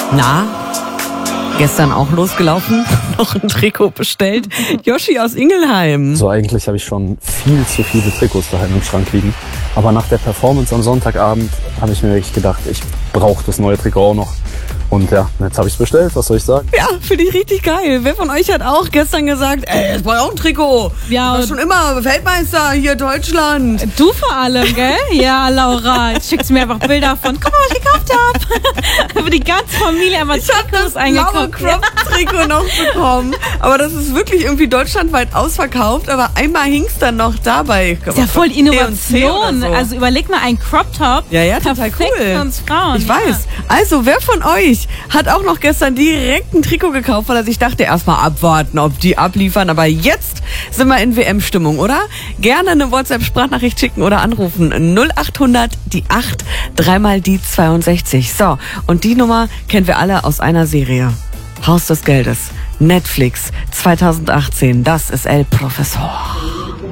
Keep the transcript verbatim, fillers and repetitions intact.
Na, gestern auch losgelaufen, noch ein Trikot bestellt. Yoshi aus Ingelheim. So, eigentlich habe ich schon viel zu viele Trikots daheim im Schrank liegen. Aber nach der Performance am Sonntagabend habe ich mir wirklich gedacht, ich brauche das neue Trikot auch noch. Und ja, jetzt habe ich es bestellt, was soll ich sagen? Ja, finde ich richtig geil. Wer von euch hat auch gestern gesagt, ey, jetzt brauche ich auch ein Trikot. Ja, du warst schon immer Weltmeister hier Deutschland. Du vor allem, gell? Ja, Laura, jetzt schickst du mir einfach Bilder von, guck mal, was ich gekauft habe. Für die ganze Familie einfach Ich habe das blaue eingekauft. Crop-Trikot noch bekommen. Aber das ist wirklich irgendwie deutschlandweit ausverkauft. Aber einmal hing es dann noch dabei. Das ist ja voll Innovation. So. Also überleg mal, ein Crop-Top. Ja, ja, total perfekt cool. für uns Frauen. Ich ja. weiß. Also, wer von euch hat auch noch gestern direkt ein Trikot gekauft, weil er sich dachte, erstmal abwarten, ob die abliefern. Aber jetzt sind wir in W M-Stimmung, oder? Gerne eine WhatsApp-Sprachnachricht schicken oder anrufen. null acht hundert, die acht, dreimal die zweiundsechzig. So, und die Nummer kennen wir alle aus einer Serie. Haus des Geldes. Netflix zweitausendachtzehn. Das ist El Professor.